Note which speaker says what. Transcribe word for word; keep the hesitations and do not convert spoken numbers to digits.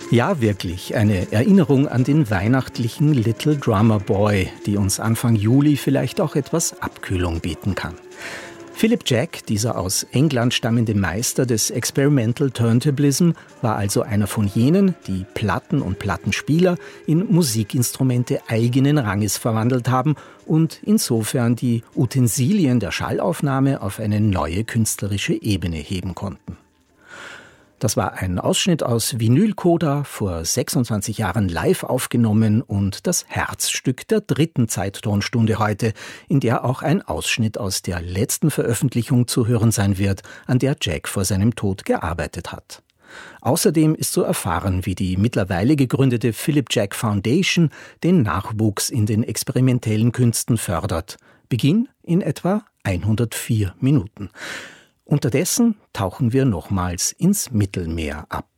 Speaker 1: Ja, wirklich, eine Erinnerung an den weihnachtlichen Little Drummer Boy, die uns Anfang Juli vielleicht auch etwas Abkühlung bieten kann. Philip Jack, dieser aus England stammende Meister des Experimental Turntablism, war also einer von jenen, die Platten und Plattenspieler in Musikinstrumente eigenen Ranges verwandelt haben und insofern die Utensilien der Schallaufnahme auf eine neue künstlerische Ebene heben konnten. Das war ein Ausschnitt aus Vinylcoda, vor sechsundzwanzig Jahren live aufgenommen und das Herzstück der dritten Zeittonstunde heute, in der auch ein Ausschnitt aus der letzten Veröffentlichung zu hören sein wird, an der Jack vor seinem Tod gearbeitet hat. Außerdem ist zu erfahren, wie die mittlerweile gegründete Philip Jack Foundation den Nachwuchs in den experimentellen Künsten fördert. Beginn in etwa hundertvier Minuten. Unterdessen tauchen wir nochmals ins Mittelmeer ab.